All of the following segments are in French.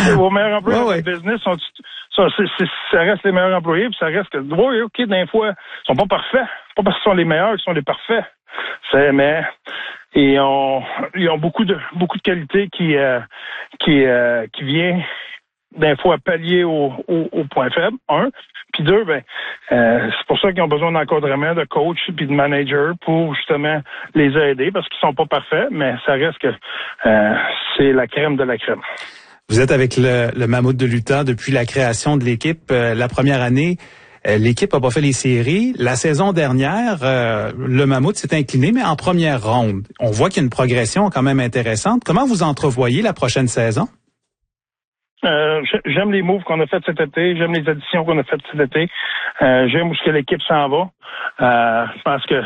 Vos meilleurs employés dans le business ça reste les meilleurs employés, puis ça reste que, oui, OK, des fois, ils sont pas parfaits. C'est pas parce qu'ils sont les meilleurs qu'ils sont les parfaits. Mais ils ont beaucoup de qualités qui vient des fois pallier au point faible, un. Puis deux, c'est pour ça qu'ils ont besoin d'encadrement, de coach puis de manager pour justement les aider parce qu'ils sont pas parfaits, mais ça reste que c'est la crème de la crème. Vous êtes avec le Mammouth de l'Utah depuis la création de l'équipe. La première année, l'équipe n'a pas fait les séries. La saison dernière, le Mammouth s'est incliné, mais en première ronde. On voit qu'il y a une progression quand même intéressante. Comment vous entrevoyez la prochaine saison? J'aime les moves qu'on a fait cet été. J'aime les additions qu'on a faites cet été. J'aime où l'équipe s'en va. Je pense que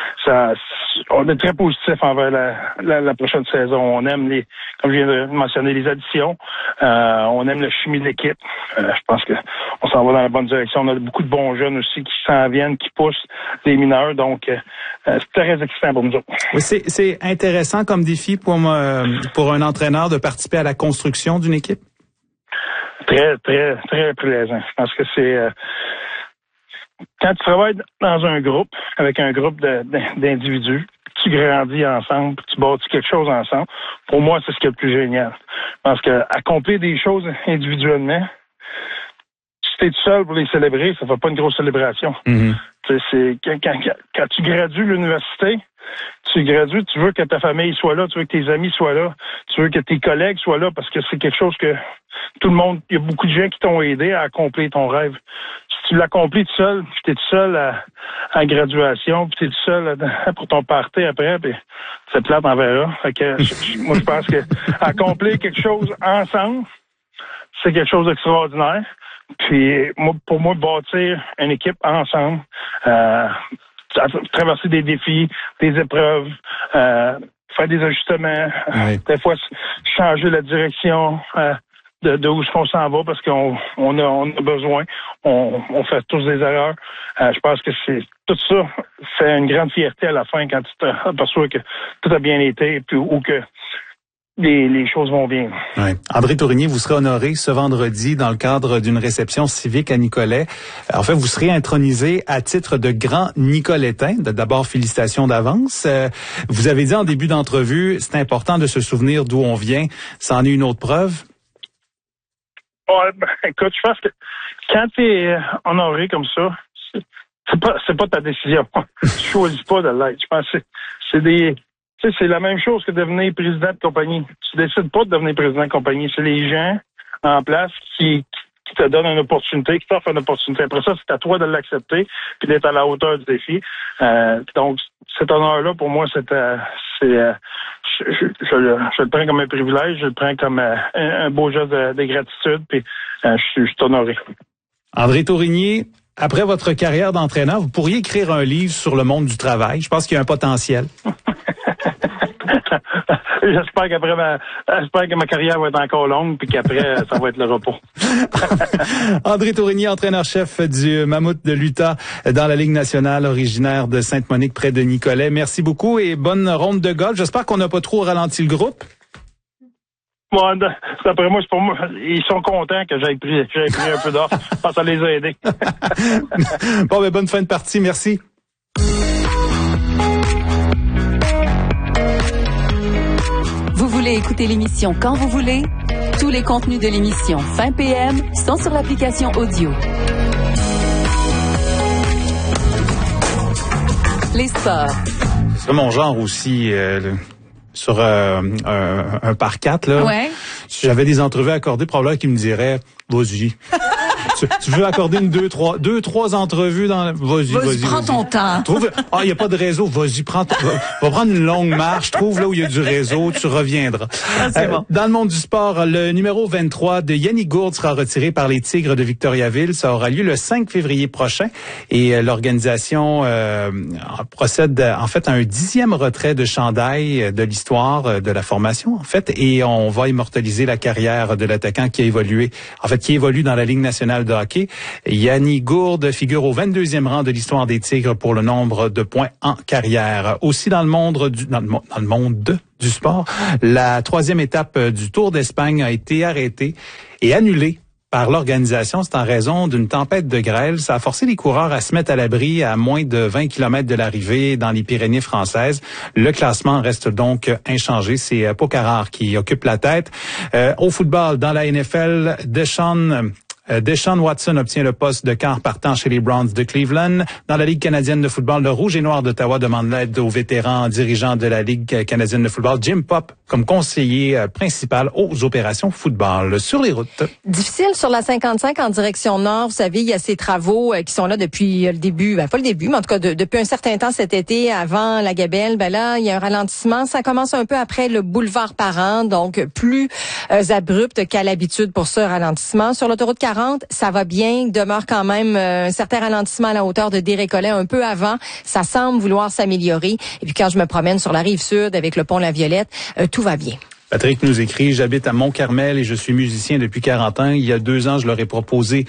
on est très positif envers la prochaine saison. On aime comme je viens de mentionner, les additions. On aime la chimie de l'équipe. Je pense que on s'en va dans la bonne direction. On a beaucoup de bons jeunes aussi qui s'en viennent, qui poussent les mineurs. Donc, c'est très excitant pour nous autres. Oui, c'est intéressant comme défi pour un entraîneur de participer à la construction d'une équipe. Très, très, très plaisant. Je pense que c'est quand tu travailles dans un groupe, avec un groupe d'individus, tu grandis ensemble, tu bâtis quelque chose ensemble. Pour moi, c'est ce qui est le plus génial. Parce que accomplir des choses individuellement, si t'es tout seul pour les célébrer, ça fait pas une grosse célébration. Mm-hmm. C'est quand tu gradues l'université, tu veux que ta famille soit là, tu veux que tes amis soient là, tu veux que tes collègues soient là parce que c'est quelque chose que tout le monde, il y a beaucoup de gens qui t'ont aidé à accomplir ton rêve. Si tu l'accomplis tout seul, puis t'es tout seul à graduation, puis t'es tout seul pour ton party après, puis c'est plate, on verra. Fait que moi je pense que accomplir quelque chose ensemble, c'est quelque chose d'extraordinaire. Puis pour moi, bâtir une équipe ensemble, traverser des défis, des épreuves, faire des ajustements, des fois changer la direction de où est-ce qu'on s'en va parce qu'on a besoin. On fait tous des erreurs. Je pense que c'est tout ça fait une grande fierté à la fin quand tu t'aperçois que tout a bien été ou que les choses vont bien. Oui. André Tourigny, vous serez honoré ce vendredi dans le cadre d'une réception civique à Nicolet. En fait, vous serez intronisé à titre de grand Nicolettain. D'abord, félicitations d'avance. Vous avez dit en début d'entrevue, c'est important de se souvenir d'où on vient. C'en est une autre preuve? Écoute, je pense que quand tu es honoré comme ça, c'est pas ta décision. Tu choisis pas de l'être. Je pense que c'est la même chose que devenir président de compagnie. Tu décides pas de devenir président de compagnie. C'est les gens en place qui te donnent une opportunité, qui t'offrent une opportunité. Après ça, c'est à toi de l'accepter puis d'être à la hauteur du défi. Donc, cet honneur-là, pour moi, je le prends comme un privilège, je le prends comme un beau geste de gratitude, puis je suis honoré. André Tourigny, après votre carrière d'entraîneur, vous pourriez écrire un livre sur le monde du travail. Je pense qu'il y a un potentiel. J'espère que ma carrière va être encore longue puis qu'après, ça va être le repos. André Tourigny, entraîneur-chef du Mammouth de l'Utah dans la Ligue nationale, originaire de Sainte-Monique près de Nicolet. Merci beaucoup et bonne ronde de golf. J'espère qu'on n'a pas trop ralenti le groupe. Bon, d'après moi, c'est pour moi. Ils sont contents que j'aie pris un peu d'off. Je pense que ça les a aidés. Bon, bonne fin de partie. Merci. Vous voulez écouter l'émission quand vous voulez? Tous les contenus de l'émission Fin PM sont sur l'application audio. Les sports. C'est mon genre aussi, sur un par 4, là. Ouais. Si j'avais des entrevues accordées, probablement qu'ils me diraient, vas-y. Tu veux accorder deux, trois entrevues vas-y. Prends ton temps. Il y a pas de réseau. Vas-y, va prendre une longue marche. Trouve là où il y a du réseau. Tu reviendras. C'est bon. Dans le monde du sport, le numéro 23 de Yannick Gourde sera retiré par les Tigres de Victoriaville. Ça aura lieu le 5 février prochain. Et l'organisation procède en fait à un 10e retrait de chandail de l'histoire de la formation, en fait. Et on va immortaliser la carrière de l'attaquant qui évolue dans la Ligue nationale de hockey. Yanni Gourde figure au 22e rang de l'histoire des Tigres pour le nombre de points en carrière. Aussi dans le monde du sport, la 3e étape du Tour d'Espagne a été arrêtée et annulée par l'organisation. C'est en raison d'une tempête de grêle. Ça a forcé les coureurs à se mettre à l'abri à moins de 20 km de l'arrivée dans les Pyrénées françaises. Le classement reste donc inchangé. C'est Pocarard qui occupe la tête. Au football, dans la NFL, Deshaun Watson obtient le poste de quart partant chez les Browns de Cleveland. Dans la Ligue canadienne de football, le Rouge et Noir d'Ottawa demande l'aide au vétéran dirigeant de la Ligue canadienne de football, Jim Popp, comme conseiller principal aux opérations football. Sur les routes. Difficile sur la 55 en direction nord. Vous savez, il y a ces travaux qui sont là depuis le début. Pas le début, mais en tout cas depuis un certain temps cet été, avant la Gabelle. Là, il y a un ralentissement. Ça commence un peu après le boulevard Parent, donc plus abrupt qu'à l'habitude pour ce ralentissement. Sur l'autoroute 40, ça va bien, demeure quand même un certain ralentissement à la hauteur de Desrécollets un peu avant. Ça semble vouloir s'améliorer. Et puis quand je me promène sur la rive sud avec le pont La Violette, tout va bien. Patrick nous écrit, j'habite à Mont-Carmel et je suis musicien depuis 40 ans. Il y a 2 ans, je leur ai proposé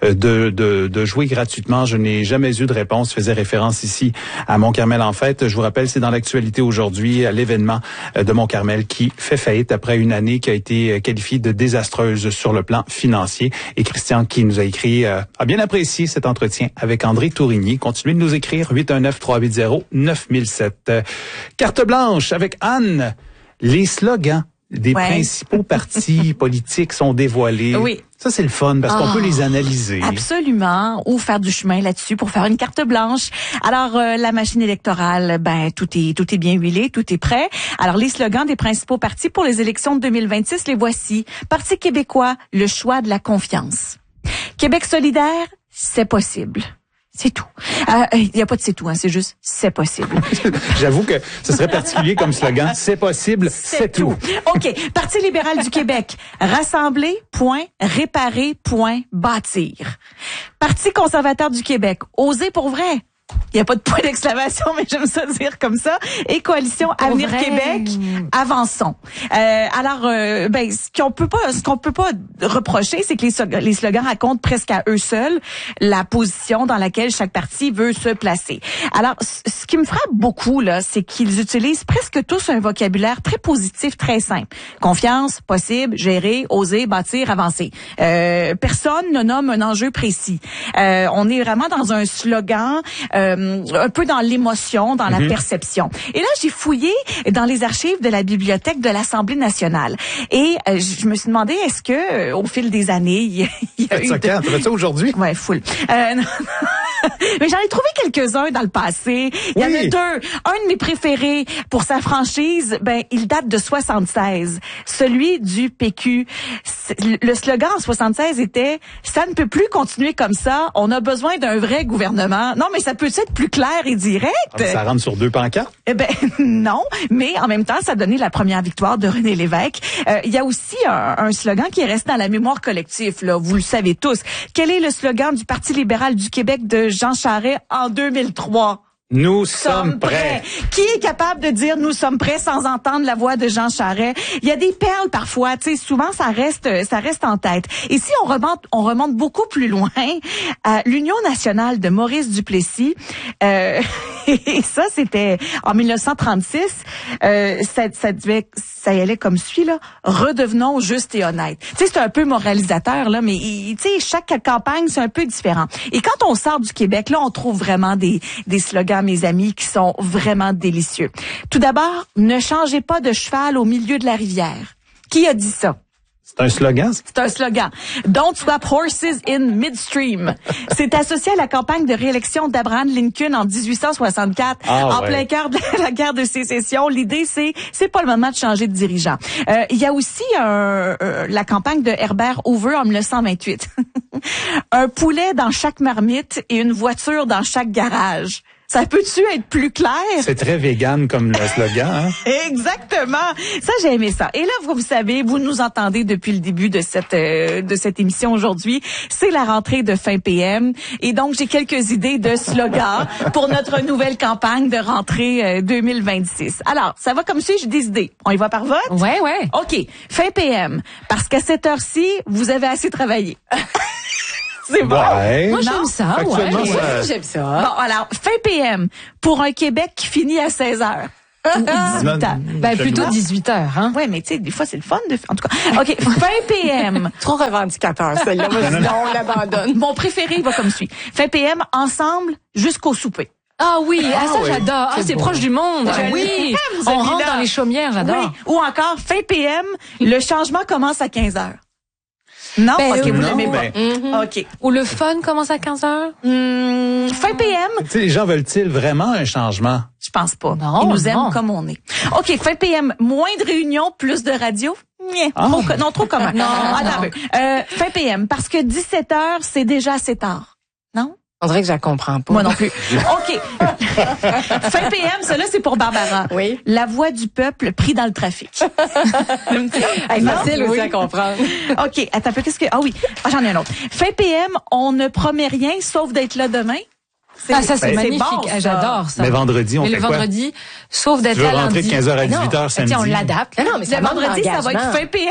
de jouer gratuitement. Je n'ai jamais eu de réponse. Je faisais référence ici à Mont-Carmel en fait. Je vous rappelle, c'est dans l'actualité aujourd'hui, l'événement de Mont-Carmel qui fait faillite après une année qui a été qualifiée de désastreuse sur le plan financier. Et Christian qui nous a écrit, a bien apprécié cet entretien avec André Tourigny. Continuez de nous écrire 819-380-9007. Carte blanche avec Anne. Les slogans des principaux partis politiques sont dévoilés. Oui. Ça, c'est le fun parce qu'on peut les analyser. Absolument. Ou faire du chemin là-dessus pour faire une carte blanche. Alors, la machine électorale, tout est bien huilé, tout est prêt. Alors, les slogans des principaux partis pour les élections de 2026, les voici. Parti québécois, le choix de la confiance. Québec solidaire, c'est possible. C'est tout. Il n'y a pas de c'est tout, c'est juste c'est possible. J'avoue que ce serait particulier comme slogan. C'est possible, c'est tout. OK. Parti libéral du Québec. Rassembler, point, réparer, point, bâtir. Parti conservateur du Québec. Oser pour vrai. Il n'y a pas de point d'exclamation, mais j'aime ça dire comme ça. Et Coalition Avenir Québec, avançons. Ce qu'on peut pas reprocher, c'est que les slogans racontent presque à eux seuls la position dans laquelle chaque parti veut se placer. Alors, ce qui me frappe beaucoup, là, c'est qu'ils utilisent presque tous un vocabulaire très positif, très simple. Confiance, possible, gérer, oser, bâtir, avancer. Personne ne nomme un enjeu précis. On est vraiment dans un slogan, un peu dans l'émotion, dans la perception. Et là, j'ai fouillé dans les archives de la bibliothèque de l'Assemblée nationale. Et je me suis demandé, est-ce que au fil des années, il y a eu... Tu fais ça aujourd'hui? Ouais, full. Mais j'en ai trouvé quelques-uns dans le passé. Il y en a 2. Un de mes préférés pour sa franchise, il date de 76. Celui du PQ. Le slogan en 76 était « Ça ne peut plus continuer comme ça. On a besoin d'un vrai gouvernement. » Non, mais ça peut être plus clair et direct. Ça rentre sur 2 pancartes? Non. Mais en même temps, ça a donné la première victoire de René Lévesque. Il y a aussi un slogan qui est resté dans la mémoire collective, là. Vous le savez tous. Quel est le slogan du Parti libéral du Québec de Jean Charest en 2003? Nous sommes prêts. Qui est capable de dire nous sommes prêts sans entendre la voix de Jean Charest? Il y a des perles parfois, souvent ça reste en tête. Et si on remonte beaucoup plus loin à l'Union nationale de Maurice Duplessis, et ça c'était en 1936, ça y allait comme suit là, redevenons justes et honnêtes. C'est un peu moralisateur là, mais chaque campagne c'est un peu différent. Et quand on sort du Québec là, on trouve vraiment des slogans, mes amis, qui sont vraiment délicieux. Tout d'abord, ne changez pas de cheval au milieu de la rivière. Qui a dit ça? C'est un slogan? C'est un slogan. Don't swap horses in midstream. C'est associé à la campagne de réélection d'Abraham Lincoln en 1864, en plein cœur de la guerre de sécession. L'idée, c'est pas le moment de changer de dirigeant. Il y a aussi la campagne de Herbert Hoover en 1928. Un poulet dans chaque marmite et une voiture dans chaque garage. Ça peut-tu être plus clair? C'est très vegan comme le slogan, hein? Exactement. Ça, j'ai aimé ça. Et là, vous savez, vous nous entendez depuis le début de cette émission aujourd'hui. C'est la rentrée de fin PM. Et donc, j'ai quelques idées de slogans pour notre nouvelle campagne de rentrée 2026. Alors, ça va comme suit, j'ai des idées. On y va par vote? Ouais. OK. Fin PM. Parce qu'à cette heure-ci, vous avez assez travaillé. C'est bon. Ouais. Moi, j'aime ça. Actuellement, Ouais. ça- J'aime ça. Bon, alors, fin PM, pour un Québec qui finit à 16h. 18 ans. Ben, plutôt 18 heures, hein. Ouais, mais tu sais, des fois, c'est le fun de... En tout cas, OK, fin PM. Trop revendicateur, celle-là. Moi, je dis non, on l'abandonne. Mon préféré va comme suit. Fin PM, ensemble jusqu'au souper. Ah oui, ça, j'adore. Ah, c'est proche du monde. Je Oui. l'aime, On celui-là. rentre dans les chaumières, j'adore. Oui. Ou encore, fin PM, le changement commence à 15h. Non? Ben, OK, vous non, l'aimez pas. ben- OK. Ou le fun commence à 15 heures. Fin PM, Tu sais, les gens veulent-ils vraiment un changement? je pense pas. Non, Ils nous non. aiment comme on est. OK, fin PM, moins de réunions, plus de radio. Trop commun. Non, Attends un peu. Fin PM, parce que 17h, c'est déjà assez tard. Non? On dirait que je la comprends pas. Moi non plus. OK. Fin PM, ça là, c'est pour Barbara. Oui. La voix du peuple pris dans le trafic. Hey, Non? facile aussi Oui. à comprendre. OK, attends un peu, qu'est-ce que... Ah oui, j'en ai un autre. Fin PM, on ne promet rien sauf d'être là demain. Ah, ça, c'est Ben, magnifique. bon, ça. Ah, j'adore ça. Mais vendredi, on Mais fait le quoi? vendredi, sauf d'être Tu veux là rentrer de lundi. 15h à Non. 18h samedi? Tiens, on l'adapte. Non, mais ça Le manque vendredi, ça va être d'engagement. fin PM.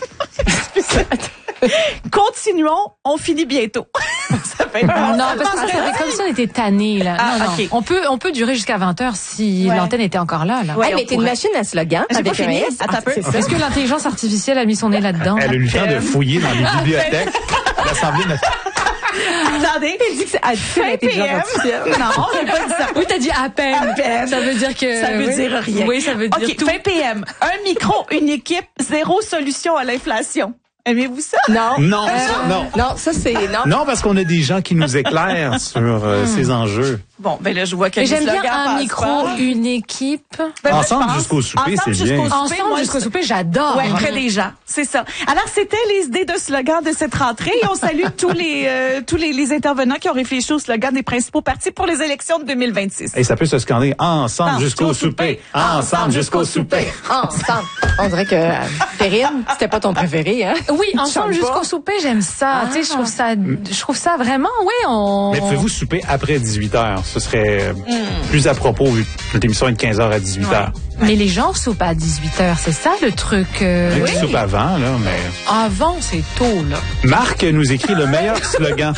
Continuons, on finit bientôt. Ça fait Non, parce que ça fait comme ça, on était tannés, là. Ah, non, non. OK. On peut durer jusqu'à 20h si Ouais. l'antenne était encore là, là. Ouais. Hey, mais t'es une pourrait. machine à slogan J'ai avec pas un fini. S. Attends un peu. c'est ça. Est-ce que l'intelligence artificielle a mis son nez là-dedans? Elle a eu le temps de fouiller dans les bibliothèques. L'Assemblée nationale. Attendez. Elle dit que c'est à Fin PM. Non, j'ai pas dit ça. Oui, t'as dit à peine. À peine. Ça veut dire que... Ça veut oui. dire rien. Oui, ça veut dire OK, tout. fin PM. Un micro, une équipe, zéro solution à l'inflation. Aimez-vous ça? Non. Non, ça, non. Non, ça c'est non. Non, parce qu'on a des gens qui nous éclairent sur ces enjeux. Bon, ben là, je vois que Mais les j'aime bien slogans un passent micro, pas. une équipe. Ben, moi, Ensemble je pense. jusqu'au souper, Ensemble c'est jusqu'au bien. souper, Ensemble moi, jusqu'au souper, j'adore. Ouais, près des gens, c'est ça. Alors, c'était les idées de slogans de cette rentrée. Et on salue tous les intervenants qui ont réfléchi au slogan des principaux partis pour les élections de 2026. Et ça peut se scander ensemble jusqu'au jusqu'au souper. souper. Ensemble jusqu'au souper. Ensemble. On dirait que Perrine, c'était pas ton préféré, hein? Oui, ensemble Chante pas. jusqu'au souper, j'aime ça. Tu sais, je trouve ça vraiment, oui, Mais pouvez-vous souper après 18h? Ce serait plus à propos vu que notre émission est de 15h à 18h. Mais les gens soupent à 18h, c'est ça le truc. Il y en a qui soupent avant, là, mais... Avant, c'est tôt, là. Marc nous écrit le meilleur slogan.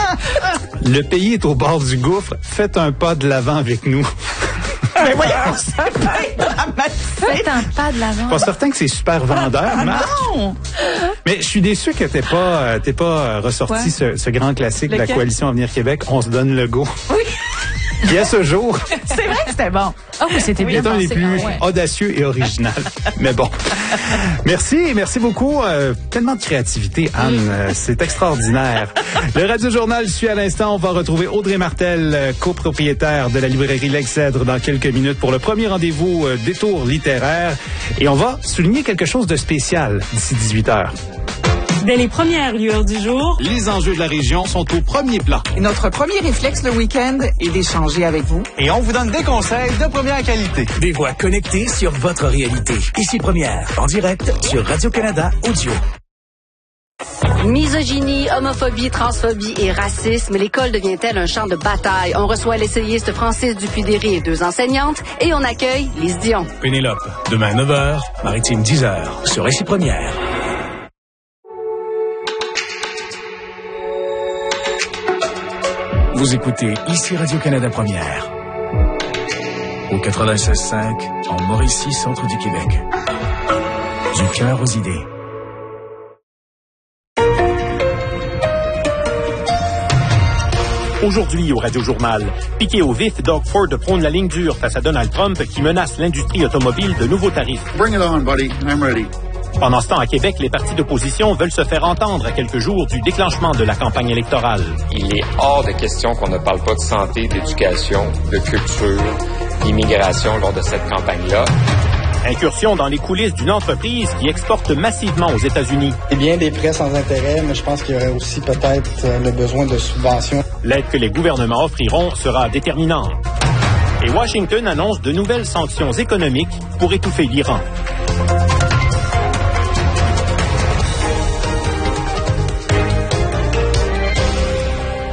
Le pays est au bord du gouffre. Faites un pas de l'avant avec nous. Mais voyons, ça peut être dramatique. Faites un pas de l'avant. Pas certain que c'est super vendeur, Marc. Non! Mais je suis déçu que t'aies pas ressorti Ouais. ce grand classique de la Lequel? Coalition Avenir Québec. On se donne le go. Oui, Qui à ce jour c'est vrai que c'était bon. Oh, mais c'était bien est un des pensé. plus Ouais. audacieux et original. Mais bon. Merci beaucoup. Tellement de créativité, Anne. C'est extraordinaire. Le Radio-Journal suit à l'instant. On va retrouver Audrey Martel, copropriétaire de la librairie L'Excèdre, dans quelques minutes pour le premier rendez-vous Détour littéraire. Et on va souligner quelque chose de spécial d'ici 18h. Dès les premières lueurs du jour, Les enjeux de la région sont au premier plan. Notre premier réflexe le week-end est d'échanger avec vous. Et on vous donne des conseils de première qualité. Des voix connectées sur votre réalité. Ici Première, en direct sur Radio-Canada Audio. Misogynie, homophobie, transphobie et racisme, l'école devient-elle un champ de bataille? On reçoit l'essayiste Francis Dupudéry et 2 enseignantes et on accueille Lise Dion. Pénélope, demain 9h, Maritime 10h, sur Ici Première. Vous écoutez Ici Radio-Canada Première. Au 96.5, en Mauricie, centre du Québec. Du cœur aux idées. Aujourd'hui au Radio-Journal, piqué au vif, Doug Ford prône la ligne dure face à Donald Trump qui menace l'industrie automobile de nouveaux tarifs. Bring it on, buddy. I'm ready. Pendant ce temps, à Québec, les partis d'opposition veulent se faire entendre à quelques jours du déclenchement de la campagne électorale. Il est hors de question qu'on ne parle pas de santé, d'éducation, de culture, d'immigration lors de cette campagne-là. Incursion dans les coulisses d'une entreprise qui exporte massivement aux États-Unis. C'est bien des prêts sans intérêt, mais je pense qu'il y aurait aussi peut-être le besoin de subventions. L'aide que les gouvernements offriront sera déterminante. Et Washington annonce de nouvelles sanctions économiques pour étouffer l'Iran.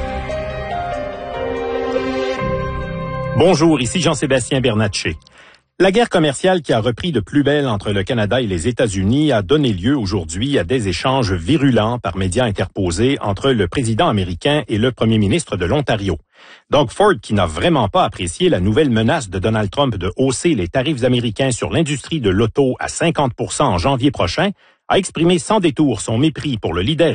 Bonjour, ici Jean-Sébastien Bernatchez. La guerre commerciale qui a repris de plus belle entre le Canada et les États-Unis a donné lieu aujourd'hui à des échanges virulents par médias interposés entre le président américain et le premier ministre de l'Ontario. Doug Ford, qui n'a vraiment pas apprécié la nouvelle menace de Donald Trump de hausser les tarifs américains sur l'industrie de l'auto à 50% en janvier prochain, a exprimé sans détour son mépris pour le leader